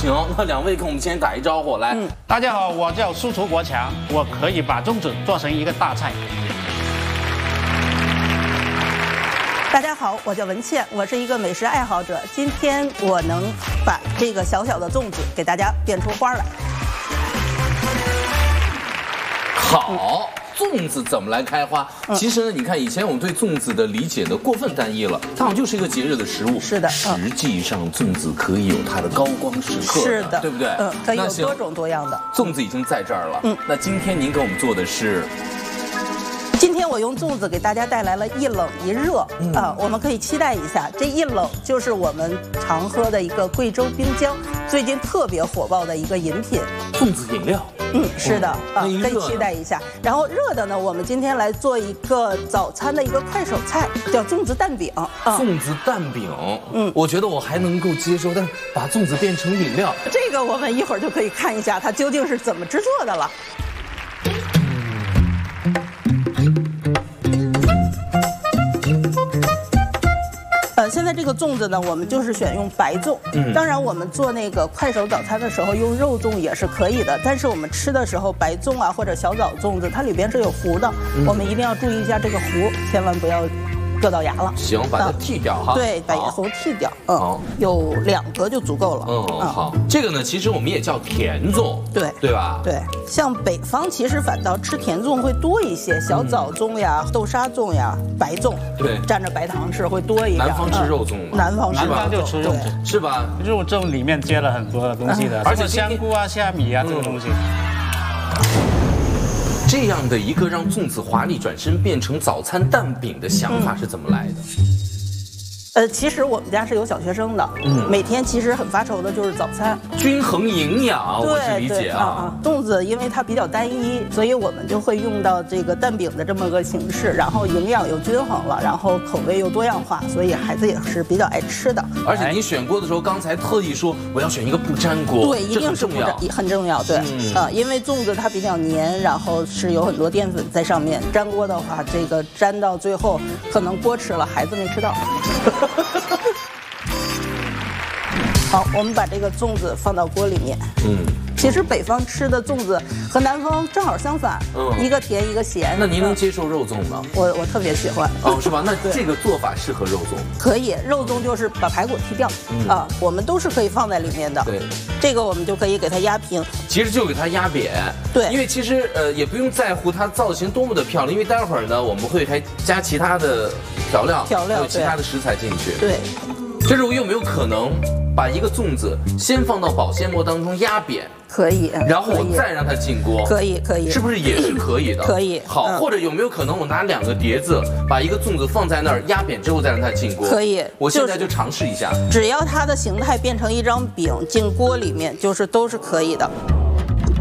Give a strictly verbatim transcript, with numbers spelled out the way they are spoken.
行，那两位跟我们先打一招呼来。嗯， 大家好，我叫苏楚国强，我可以把粽子做成一个大菜。 大家好，我叫文倩，我是一个美食爱好者。今天我能把这个小小的粽子给大家变出花来。 好。粽子怎么来开花？其实呢，你看以前我们对粽子的理解呢过分单一了，它好像就是一个节日的食物。 是的， 实际上粽子可以有它的高光时刻。 是的， 对不对？ 嗯，可以有多种多样的。 粽子已经在这儿了。嗯，那今天您给我们做的是？ 今天我用粽子给大家带来了一冷一热、嗯、啊，我们可以期待一下。这一冷就是我们常喝的一个贵州冰浆，最近特别火爆的一个饮品， 粽子饮料。 嗯，是的、嗯、啊，可以期待一下。然后热的呢，我们今天来做一个早餐的一个快手菜，叫粽子蛋饼。啊、 粽子蛋饼，嗯，我觉得我还能够接受，但是把粽子变成饮料， 这个我们一会儿就可以看一下它究竟是怎么制作的了。呃，现在这个粽子呢，我们就是选用白粽。嗯，当然我们做那个快手早餐的时候用肉粽也是可以的，但是我们吃的时候白粽啊或者小枣粽子，它里边是有核的，嗯、我们一定要注意一下这个核，千万不要硌到牙了。 行，把它剔掉哈。 对，把核剔掉。嗯，好，有两个就足够了。 嗯，嗯好。这个呢，其实我们也叫甜粽， 对对吧？ 对，像北方其实反倒吃甜粽会多一些，小枣粽呀、嗯、豆沙粽呀、白粽， 对， 蘸着白糖吃会多一点。 南方吃肉粽嘛， 嗯、南方南方就吃肉粽， 是吧？ 肉粽里面接了很多的东西的，而且香菇啊、虾米啊这个东西。 这样的一个让粽子华丽转身变成早餐蛋饼的想法是怎么来的？ 呃，其实我们家是有小学生的，嗯，每天其实很发愁的就是早餐， 均衡营养，我是理解啊。啊粽子因为它比较单一，所以我们就会用到这个蛋饼的这么个形式，然后营养又均衡了，然后口味又多样化，所以孩子也是比较爱吃的。 而且你选锅的时候，刚才特意说我要选一个不粘锅， 对，一定是不粘，很重要，对，嗯、啊，因为粽子它比较黏，然后是有很多淀粉在上面，粘锅的话，这个粘到最后可能锅吃了，孩子没吃到。好，我们把这个粽子放到锅里面。嗯，其实北方吃的粽子和南方正好相反，嗯，一个甜一个咸。 那您能接受肉粽吗？ 我我特别喜欢。 哦，是吧？那这个做法适合肉粽？ 可以，肉粽就是把排骨剔掉，嗯、啊，我们都是可以放在里面的。 对， 这个我们就可以给它压平。 其实就给它压扁。 对， 因为其实呃也不用在乎它造型多么的漂亮，因为待会儿呢我们会还加其他的调料， 调料， 还有其他的食材进去。 对。 这种有没有可能把一个粽子先放到保鲜膜当中压扁？ 可以， 然后我再让它进锅。 可以，可以， 是不是也是可以的？ 可以。 好，嗯、或者有没有可能我拿两个碟子，把一个粽子放在那儿压扁之后再让它进锅？ 可以。 我现在就尝试一下， 只要它的形态变成一张饼进锅里面，就是都是可以的。